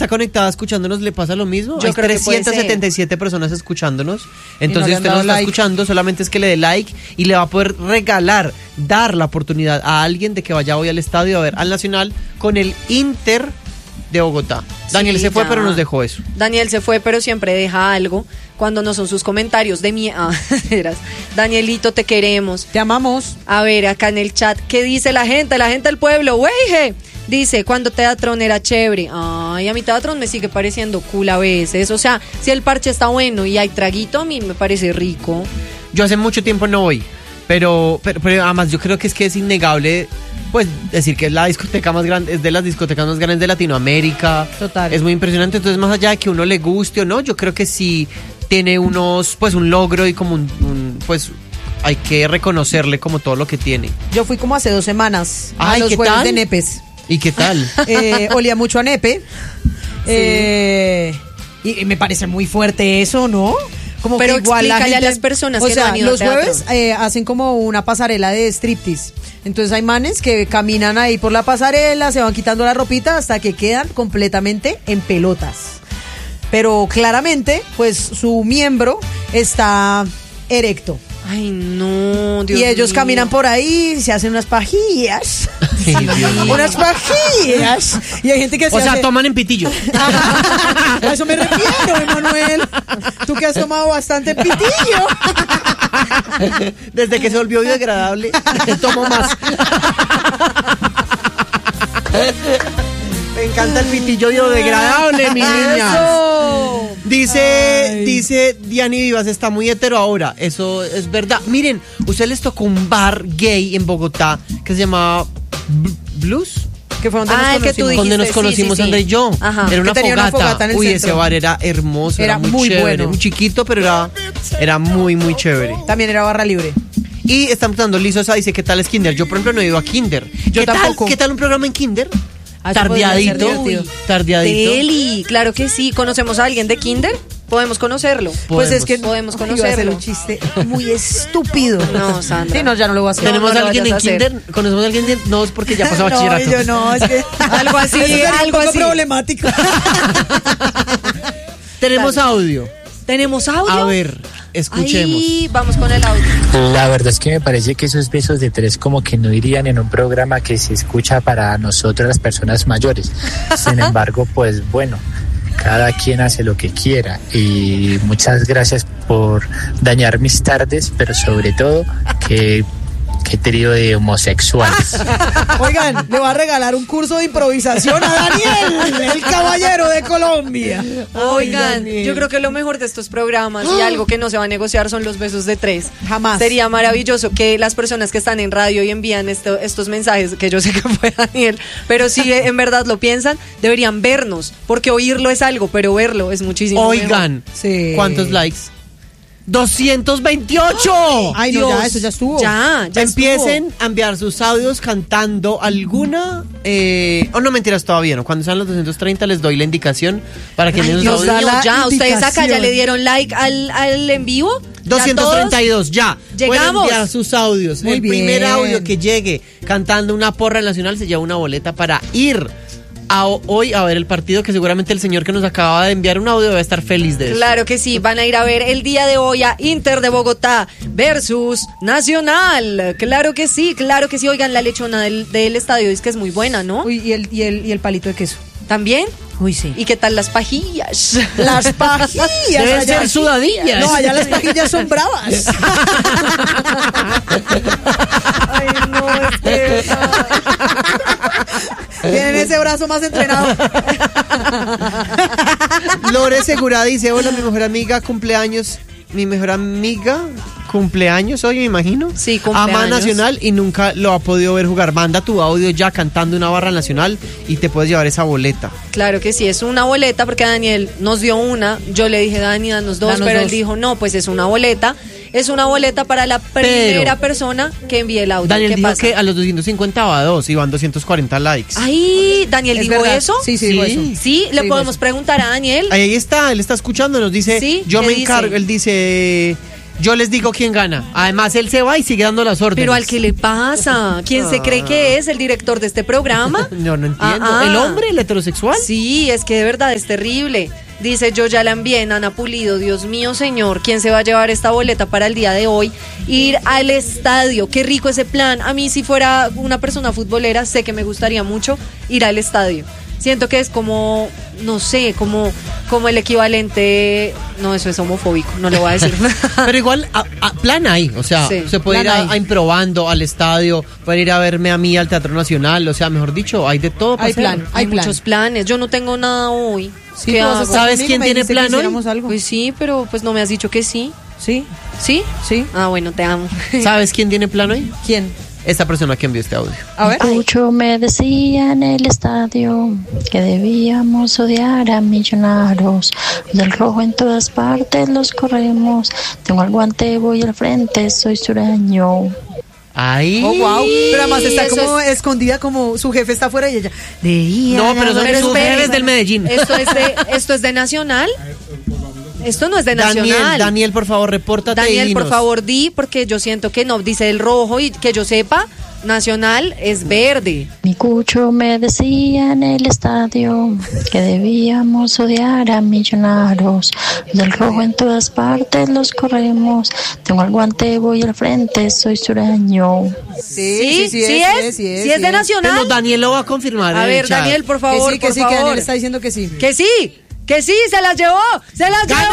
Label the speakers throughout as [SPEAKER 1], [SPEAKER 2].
[SPEAKER 1] está conectada escuchándonos le pasa lo mismo.
[SPEAKER 2] Yo
[SPEAKER 1] Hay
[SPEAKER 2] creo que puede
[SPEAKER 1] 377 personas escuchándonos. Entonces
[SPEAKER 3] no
[SPEAKER 1] usted nos está escuchando, solamente es que le dé like y le va a poder dar la oportunidad a alguien de que vaya hoy al estadio a ver al Nacional con el Inter de Bogotá. Daniel se fue, pero nos dejó eso.
[SPEAKER 2] Daniel se fue, pero siempre deja algo cuando no son sus comentarios de Danielito, te queremos.
[SPEAKER 3] Te amamos.
[SPEAKER 2] A ver, acá en el chat, ¿qué dice la gente? La gente del pueblo, güey. Dice, cuando Teatrón era chévere. Ay, a mi Teatrón me sigue pareciendo cool a veces. O sea, si el parche está bueno y hay traguito, a mí me parece rico.
[SPEAKER 1] Yo hace mucho tiempo no voy, pero además yo creo que es innegable, pues, decir que es la discoteca más grande, es de las discotecas más grandes de Latinoamérica.
[SPEAKER 3] Total.
[SPEAKER 1] Es muy impresionante. Entonces, más allá de que uno le guste o no, yo creo que sí tiene un logro y como pues hay que reconocerle como todo lo que tiene.
[SPEAKER 3] Yo fui como hace 2 semanas
[SPEAKER 1] Ay,
[SPEAKER 3] a los
[SPEAKER 1] ¿qué
[SPEAKER 3] juegos
[SPEAKER 1] tal?
[SPEAKER 3] de nepes.
[SPEAKER 1] ¿Y qué tal?
[SPEAKER 3] Olía mucho a nepe. Y me parece muy fuerte eso, ¿no? Como
[SPEAKER 2] pero
[SPEAKER 3] que igual
[SPEAKER 2] explícale
[SPEAKER 3] la gente,
[SPEAKER 2] a las personas
[SPEAKER 3] o
[SPEAKER 2] que
[SPEAKER 3] sea,
[SPEAKER 2] no han ido
[SPEAKER 3] los
[SPEAKER 2] al teatro.
[SPEAKER 3] jueves hacen como una pasarela de striptease. Entonces hay manes que caminan ahí por la pasarela, se van quitando la ropita hasta que quedan completamente en pelotas. Pero claramente, pues su miembro está erecto.
[SPEAKER 2] Ay, no, Dios
[SPEAKER 3] y ellos
[SPEAKER 2] mío.
[SPEAKER 3] caminan por ahí, se hacen unas pajillas. Unas pajillas. Y hay gente que se
[SPEAKER 1] O sea,
[SPEAKER 3] hace...
[SPEAKER 1] toman en pitillo.
[SPEAKER 3] A eso me refiero, Emanuel. Tú que has tomado bastante pitillo.
[SPEAKER 1] Desde que se volvió biodegradable, tomo más. Me encanta el pitillo biodegradable, mi niña.
[SPEAKER 3] Eso.
[SPEAKER 1] Dice Diani Vivas, está muy hetero ahora. Eso es verdad. Miren, ustedes les tocó un bar gay en Bogotá que se llamaba Blues.
[SPEAKER 3] Que fue donde
[SPEAKER 1] Donde nos conocimos,
[SPEAKER 2] sí.
[SPEAKER 1] André y yo.
[SPEAKER 2] Ajá.
[SPEAKER 1] Era una
[SPEAKER 3] Que tenía
[SPEAKER 1] fogata.
[SPEAKER 3] una fogata en el
[SPEAKER 1] Uy,
[SPEAKER 3] centro.
[SPEAKER 1] ese bar era hermoso.
[SPEAKER 3] Era muy
[SPEAKER 1] chévere,
[SPEAKER 3] bueno.
[SPEAKER 1] Muy chiquito, pero era muy, muy chévere.
[SPEAKER 3] También era barra libre.
[SPEAKER 1] Y están preguntando, Liz Sosa dice, ¿qué tal es Kinder? Yo, por ejemplo, no he ido a Kinder.
[SPEAKER 3] Yo tampoco.
[SPEAKER 1] ¿Qué tal un programa en Kinder?
[SPEAKER 3] Eso podría ser
[SPEAKER 1] Tardeadito.
[SPEAKER 3] divertido.
[SPEAKER 1] Tardeadito.
[SPEAKER 2] Deli, claro que sí. ¿Conocemos a alguien de Kinder? Podemos conocerlo.
[SPEAKER 3] Pues es que
[SPEAKER 2] podemos
[SPEAKER 3] iba a hacer
[SPEAKER 2] conocerlo.
[SPEAKER 3] un chiste muy estúpido.
[SPEAKER 2] No, Sandra.
[SPEAKER 3] Sí, no, ya no lo voy a hacer.
[SPEAKER 1] ¿Tenemos
[SPEAKER 2] no
[SPEAKER 1] a
[SPEAKER 2] lo
[SPEAKER 1] alguien en
[SPEAKER 2] vayas a hacer.
[SPEAKER 1] Kinder? ¿Conocemos a alguien? No, es porque ya pasó
[SPEAKER 3] No,
[SPEAKER 1] bachillerato.
[SPEAKER 3] yo no, es que
[SPEAKER 2] Algo así,
[SPEAKER 3] eso sería
[SPEAKER 2] algo
[SPEAKER 3] un poco
[SPEAKER 2] así.
[SPEAKER 3] problemático.
[SPEAKER 1] Tenemos audio.
[SPEAKER 2] ¿Tenemos audio?
[SPEAKER 1] A ver, escuchemos.
[SPEAKER 2] Ahí, vamos con el audio.
[SPEAKER 4] La verdad es que me parece que esos besos de 3 como que no irían en un programa que se escucha para nosotros las personas mayores. Sin embargo, pues bueno, cada quien hace lo que quiera y muchas gracias por dañar mis tardes, pero sobre todo que trío de homosexuales.
[SPEAKER 3] Oigan, le voy a regalar un curso de improvisación a Daniel, el caballero de Colombia.
[SPEAKER 2] Oigan, yo creo que lo mejor de estos programas y algo que no se va a negociar son los besos de 3.
[SPEAKER 3] Jamás.
[SPEAKER 2] Sería maravilloso que las personas que están en radio y envían estos mensajes, que yo sé que fue Daniel, pero si en verdad lo piensan, deberían vernos, porque oírlo es algo, pero verlo es muchísimo
[SPEAKER 1] Oigan,
[SPEAKER 3] Sí.
[SPEAKER 1] ¿cuántos likes? ¡228!
[SPEAKER 3] Ay, no, ya, eso ya estuvo.
[SPEAKER 2] Ya
[SPEAKER 1] Empiecen a enviar sus audios cantando alguna. No, mentiras, todavía no. Cuando sean los 230 les doy la indicación para que envíen sus
[SPEAKER 3] Dios,
[SPEAKER 1] audios.
[SPEAKER 3] da la
[SPEAKER 2] Ya, ustedes acá ya
[SPEAKER 3] indicación.
[SPEAKER 2] le dieron like al en vivo. ¿Ya
[SPEAKER 1] 232, ya. Pueden
[SPEAKER 2] Llegamos.
[SPEAKER 1] enviar sus audios.
[SPEAKER 3] Muy
[SPEAKER 1] El primer
[SPEAKER 3] bien.
[SPEAKER 1] audio que llegue cantando una porra nacional se lleva una boleta para ir hoy a ver el partido, que seguramente el señor que nos acaba de enviar un audio debe estar feliz de eso.
[SPEAKER 2] Claro que sí, van a ir a ver el día de hoy a Inter de Bogotá versus Nacional. Claro que sí. Oigan, la lechona del estadio es que es muy buena, ¿no?
[SPEAKER 3] Uy, y el palito de queso.
[SPEAKER 2] ¿También?
[SPEAKER 3] Uy, sí.
[SPEAKER 2] ¿Y qué tal las pajillas?
[SPEAKER 3] Las pajillas.
[SPEAKER 1] Deben
[SPEAKER 3] allá-
[SPEAKER 1] ser sudadillas.
[SPEAKER 3] No, allá las pajillas son bravas.
[SPEAKER 2] Ay, no, es que...
[SPEAKER 3] Tienen ese brazo más entrenado.
[SPEAKER 1] Lore Segura dice, hola, mi mejor amiga cumpleaños. Mi mejor amiga cumpleaños hoy, me imagino.
[SPEAKER 2] Sí, cumpleaños.
[SPEAKER 1] Ama Nacional y nunca lo ha podido ver jugar. Manda tu audio ya cantando una barra nacional y te puedes llevar esa boleta.
[SPEAKER 2] Claro que sí, es una boleta porque Daniel nos dio una. Yo le dije, Dani, danos dos,
[SPEAKER 3] Danos
[SPEAKER 2] pero él
[SPEAKER 3] dos.
[SPEAKER 2] dijo, no, pues es una boleta. Es una boleta para la primera persona que envíe el audio.
[SPEAKER 1] Daniel
[SPEAKER 2] ¿Qué
[SPEAKER 1] dijo
[SPEAKER 2] pasa?
[SPEAKER 1] que a los 250 va 2 y van 240 likes.
[SPEAKER 2] Ay, Daniel
[SPEAKER 3] ¿Es
[SPEAKER 2] dijo
[SPEAKER 3] verdad?
[SPEAKER 2] eso.
[SPEAKER 3] Sí, dijo eso.
[SPEAKER 2] Sí, le
[SPEAKER 3] Sí,
[SPEAKER 2] podemos preguntar a Daniel.
[SPEAKER 1] Ahí está, él está escuchando, nos dice,
[SPEAKER 2] Sí,
[SPEAKER 1] yo
[SPEAKER 2] ¿qué
[SPEAKER 1] me
[SPEAKER 2] dice?
[SPEAKER 1] encargo, él dice, Yo les digo quién gana. Además, él se va y sigue dando las órdenes.
[SPEAKER 2] Pero ¿al qué le pasa? ¿Quién se cree que es el director de este programa?
[SPEAKER 1] No entiendo. ¿El hombre, el heterosexual?
[SPEAKER 2] Sí, es que de verdad es terrible. Dice, yo ya la envié, Ana Pulido. Dios mío, señor, ¿quién se va a llevar esta boleta para el día de hoy? Ir al estadio, qué rico ese plan. A mí, si fuera una persona futbolera, sé que me gustaría mucho ir al estadio. Siento que es como, no sé, como el equivalente. No, eso es homofóbico, no lo voy a decir.
[SPEAKER 1] Pero igual, plan hay. O sea,
[SPEAKER 2] Sí,
[SPEAKER 1] se puede ir a improbando al estadio, puede ir a verme a mí al Teatro Nacional. O sea, mejor dicho, hay de todo para
[SPEAKER 3] Hay
[SPEAKER 1] hacer.
[SPEAKER 3] plan.
[SPEAKER 2] Hay muchos planes. Yo no tengo nada hoy.
[SPEAKER 3] Sí,
[SPEAKER 2] ¿Qué
[SPEAKER 3] tú vas a
[SPEAKER 2] hago?
[SPEAKER 3] estar
[SPEAKER 1] ¿Sabes
[SPEAKER 3] conmigo,
[SPEAKER 1] quién
[SPEAKER 3] me
[SPEAKER 1] tiene
[SPEAKER 3] dijiste
[SPEAKER 1] plan
[SPEAKER 3] que
[SPEAKER 1] hoy?
[SPEAKER 3] hiciéramos algo.
[SPEAKER 2] Pues sí, pero pues no me has dicho que sí.
[SPEAKER 3] Sí,
[SPEAKER 2] ¿Sí?
[SPEAKER 3] sí.
[SPEAKER 2] Ah, bueno, te amo.
[SPEAKER 1] ¿Sabes quién tiene plan hoy?
[SPEAKER 3] ¿Quién?
[SPEAKER 1] Esta persona que envió este audio.
[SPEAKER 3] A ver.
[SPEAKER 5] Mucho me decía en el estadio que debíamos odiar a Millonarios. Del rojo en todas partes los corremos. Tengo el guante, voy al frente, soy sureño.
[SPEAKER 1] Ahí.
[SPEAKER 3] Oh, wow. Pero además está
[SPEAKER 2] Eso
[SPEAKER 3] como escondida, como su jefe está afuera y ella. Leía.
[SPEAKER 1] No, pero son
[SPEAKER 2] Pero
[SPEAKER 1] sus
[SPEAKER 2] espere,
[SPEAKER 1] jefes del Medellín.
[SPEAKER 2] ¿Esto es de Nacional? Esto no es de Nacional.
[SPEAKER 1] Daniel, por favor, repórtate.
[SPEAKER 2] Daniel,
[SPEAKER 1] y
[SPEAKER 2] por
[SPEAKER 1] dinos.
[SPEAKER 2] favor, di, porque yo siento que no, dice el rojo y que yo sepa, Nacional es verde.
[SPEAKER 5] Mi cucho me decía en el estadio que debíamos odiar a Millonarios. Del rojo en todas partes los corremos. Tengo el guante, voy al frente, soy sureño.
[SPEAKER 2] ¿Sí es de Nacional.
[SPEAKER 1] Pero Daniel lo va a confirmar.
[SPEAKER 2] A
[SPEAKER 1] en el
[SPEAKER 2] ver,
[SPEAKER 1] chat.
[SPEAKER 2] Daniel, por favor,
[SPEAKER 3] que
[SPEAKER 2] por
[SPEAKER 3] sí,
[SPEAKER 2] favor.
[SPEAKER 3] que Daniel está diciendo que sí.
[SPEAKER 2] Que sí, se las llevó, se las llevó.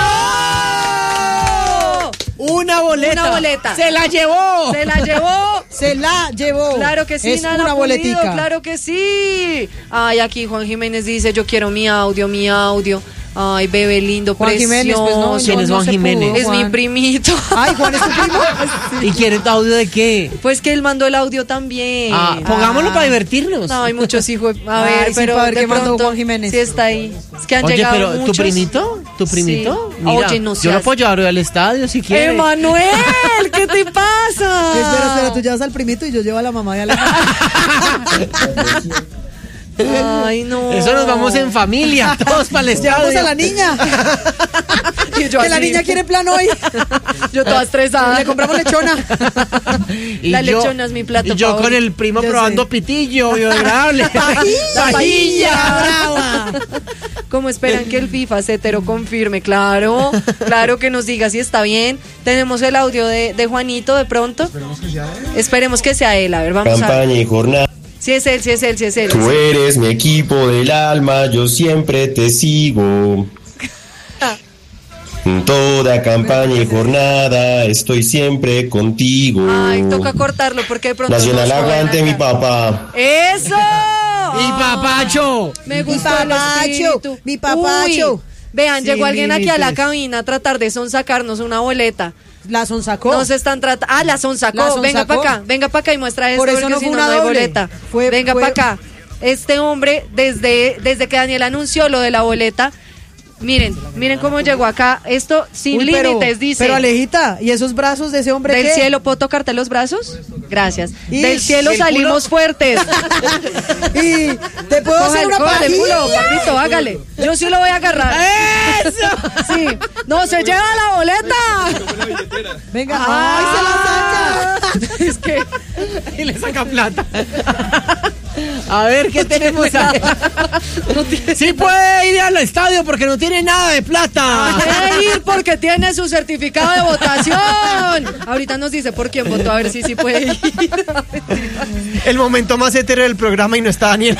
[SPEAKER 1] Una boleta.
[SPEAKER 2] Una boleta.
[SPEAKER 1] Se la llevó.
[SPEAKER 2] Se la llevó.
[SPEAKER 3] Se la llevó.
[SPEAKER 2] Claro que sí,
[SPEAKER 3] es
[SPEAKER 2] Nana
[SPEAKER 3] una
[SPEAKER 2] Pulido,
[SPEAKER 3] boletica.
[SPEAKER 2] claro que sí. Ay, aquí Juan Jiménez dice, yo quiero mi audio. Ay, bebé lindo,
[SPEAKER 3] Juan
[SPEAKER 2] precioso.
[SPEAKER 3] Jiménez, pues no,
[SPEAKER 1] ¿Quién es Juan
[SPEAKER 3] se
[SPEAKER 1] Jiménez?
[SPEAKER 3] pudo,
[SPEAKER 2] Es mi
[SPEAKER 3] Juan.
[SPEAKER 2] primito.
[SPEAKER 3] Ay, Juan es tu primo.
[SPEAKER 1] ¿Y quiere audio de qué?
[SPEAKER 2] Pues que él mandó el audio también.
[SPEAKER 1] Pongámoslo para divertirnos.
[SPEAKER 2] No, hay muchos hijos. A
[SPEAKER 3] Ay,
[SPEAKER 2] ver,
[SPEAKER 3] sí,
[SPEAKER 2] pero
[SPEAKER 3] para ver
[SPEAKER 2] de
[SPEAKER 3] qué mandó
[SPEAKER 2] pronto,
[SPEAKER 3] Juan Jiménez.
[SPEAKER 2] sí está ahí. Es que han
[SPEAKER 1] Oye,
[SPEAKER 2] llegado
[SPEAKER 1] pero
[SPEAKER 2] muchos.
[SPEAKER 1] ¿tu primito?
[SPEAKER 2] Sí.
[SPEAKER 1] Mira,
[SPEAKER 2] Oye, no
[SPEAKER 1] yo lo
[SPEAKER 2] seas-
[SPEAKER 1] puedo llevar hoy al estadio si quiere.
[SPEAKER 2] ¡Emanuel! ¿Qué te pasa?
[SPEAKER 3] Espera, tú llevas al primito y yo llevo a la mamá de Alejandro.
[SPEAKER 2] Ay, no.
[SPEAKER 1] Eso nos vamos en familia, todos para el estadio.
[SPEAKER 3] Vamos a la niña.
[SPEAKER 2] Y yo
[SPEAKER 3] Que la
[SPEAKER 2] así.
[SPEAKER 3] niña quiere plan hoy.
[SPEAKER 2] Yo toda estresada.
[SPEAKER 3] Le compramos lechona.
[SPEAKER 1] Y
[SPEAKER 2] La
[SPEAKER 1] yo-
[SPEAKER 2] lechona es mi plato
[SPEAKER 1] Y yo
[SPEAKER 2] favorito.
[SPEAKER 1] con el primo
[SPEAKER 3] Ya
[SPEAKER 1] probando
[SPEAKER 3] sé.
[SPEAKER 1] pitillo biodegradable.
[SPEAKER 3] Pajilla, brava.
[SPEAKER 2] ¿Cómo esperan que el FIFA se hetero confirme? Claro que nos diga si está bien. Tenemos el audio de Juanito de pronto. Esperemos que sea él. A ver, vamos a ver.
[SPEAKER 6] Campaña y jornada.
[SPEAKER 2] Si es él.
[SPEAKER 6] Tú eres mi equipo del alma, yo siempre te sigo. En toda campaña y jornada estoy siempre contigo.
[SPEAKER 2] Ay, toca cortarlo porque de pronto
[SPEAKER 6] Nacional
[SPEAKER 2] nos joden
[SPEAKER 6] aguante
[SPEAKER 2] acá.
[SPEAKER 6] mi papá.
[SPEAKER 2] ¡Eso!
[SPEAKER 1] ¡Y papacho!
[SPEAKER 2] Me
[SPEAKER 3] Mi
[SPEAKER 2] gustó el
[SPEAKER 3] papacho,
[SPEAKER 2] espíritu.
[SPEAKER 3] mi papacho.
[SPEAKER 2] Uy, vean,
[SPEAKER 1] Sin
[SPEAKER 2] llegó alguien aquí a la
[SPEAKER 1] límites.
[SPEAKER 2] cabina a tratar de sonsacarnos una boleta.
[SPEAKER 3] La sonsacó.
[SPEAKER 2] No se están tratando. La sonsacó.
[SPEAKER 3] La
[SPEAKER 2] Venga
[SPEAKER 3] sonsacó.
[SPEAKER 2] para acá y muestra esto.
[SPEAKER 3] Por eso
[SPEAKER 2] porque
[SPEAKER 3] no
[SPEAKER 2] si
[SPEAKER 3] fue
[SPEAKER 2] no,
[SPEAKER 3] una
[SPEAKER 2] no hay
[SPEAKER 3] doble.
[SPEAKER 2] boleta.
[SPEAKER 3] Fue-
[SPEAKER 2] Venga
[SPEAKER 3] fue-
[SPEAKER 2] para acá. Este hombre, desde que Daniel anunció lo de la boleta, miren cómo llegó acá. Esto sin
[SPEAKER 3] Uy,
[SPEAKER 2] límites, dice.
[SPEAKER 3] Pero Alejita, ¿y esos brazos de ese hombre
[SPEAKER 2] Del
[SPEAKER 3] qué?
[SPEAKER 2] cielo, ¿puedo tocarte los brazos? Gracias.
[SPEAKER 3] Y
[SPEAKER 2] Del cielo
[SPEAKER 1] el culo.
[SPEAKER 2] salimos fuertes.
[SPEAKER 3] Y te puedo hacer una
[SPEAKER 2] Coge el culo,
[SPEAKER 3] pajilla.
[SPEAKER 2] papito, hágale. Yo sí lo voy a agarrar. ¡Eso! Sí. No, se lleva la boleta.
[SPEAKER 3] Venga, ay, se la saca.
[SPEAKER 2] Es que
[SPEAKER 1] Y le saca plata. A ver, ¿qué tenemos ahí? Sí puede ir al estadio porque no tiene nada de plata.
[SPEAKER 2] puede ir porque tiene su certificado de votación. Ahorita nos dice por quién votó, a ver si sí puede ir.
[SPEAKER 1] El momento más hetero del programa y no está Daniel.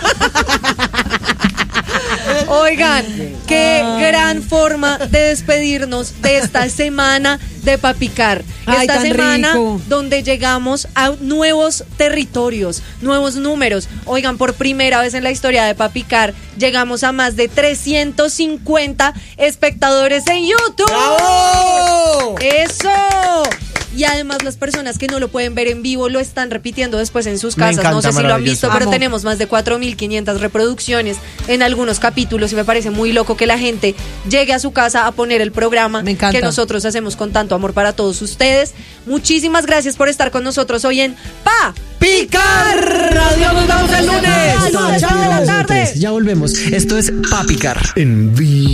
[SPEAKER 2] Oigan, qué gran forma de despedirnos de esta semana de Papicar.
[SPEAKER 3] Ay,
[SPEAKER 2] Esta
[SPEAKER 3] tan
[SPEAKER 2] semana
[SPEAKER 3] rico.
[SPEAKER 2] donde llegamos a nuevos territorios, nuevos números. Oigan, por primera vez en la historia de Papicar llegamos a más de 350 espectadores en YouTube.
[SPEAKER 1] ¡Bravo!
[SPEAKER 2] ¡Eso! Y además las personas que no lo pueden ver en vivo lo están repitiendo después en sus
[SPEAKER 1] Me
[SPEAKER 2] casas.
[SPEAKER 1] encanta,
[SPEAKER 2] No sé si lo han
[SPEAKER 1] maravilloso.
[SPEAKER 2] visto, pero
[SPEAKER 3] Amo.
[SPEAKER 2] tenemos más de 4.500 reproducciones en algunos capítulos y me parece muy loco que la gente llegue a su casa a poner el programa
[SPEAKER 3] Me encanta.
[SPEAKER 2] que nosotros hacemos con tanto amor para todos ustedes. Muchísimas gracias por estar con nosotros hoy en
[SPEAKER 1] ¡Picar! Radio, nos vemos el lunes.
[SPEAKER 2] Lunes, 7 de la tarde.
[SPEAKER 1] Ya volvemos. Esto es Papicar.
[SPEAKER 7] En